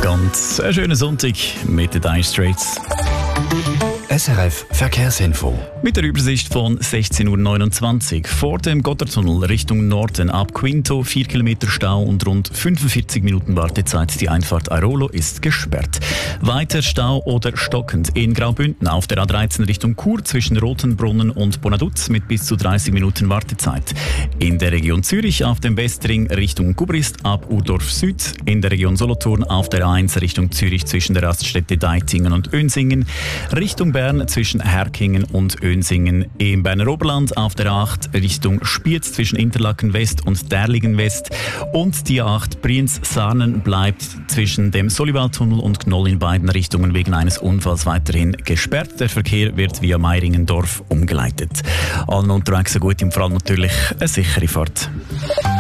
Ganz einen schönen Sonntag mit den Dire Straits. SRF Verkehrsinfo. Mit der Übersicht von 16.29 Uhr. Vor dem Gotthardtunnel Richtung Norden ab Quinto 4 Kilometer Stau und rund 45 Minuten Wartezeit. Die Einfahrt Airolo ist gesperrt. Weiter Stau oder stockend in Graubünden auf der A13 Richtung Chur zwischen Rotenbrunnen und Bonaduz mit bis zu 30 Minuten Wartezeit. In der Region Zürich auf dem Westring Richtung Gubrist ab Urdorf Süd. In der Region Solothurn auf der A1 Richtung Zürich zwischen der Raststätte Deitingen und Önsingen. Richtung Bern zwischen Herkingen und Önsingen. Im Berner Oberland auf der A8 Richtung Spiez zwischen Interlaken West und Derlingen West. Und die A8 Brienz-Sarnen bleibt zwischen dem Solivaltunnel und Gnoll in beiden Richtungen wegen eines Unfalls weiterhin gesperrt. Der Verkehr wird via Meiringendorf umgeleitet. Allen unterwegs eine gute und vor allem natürlich eine sichere Fahrt.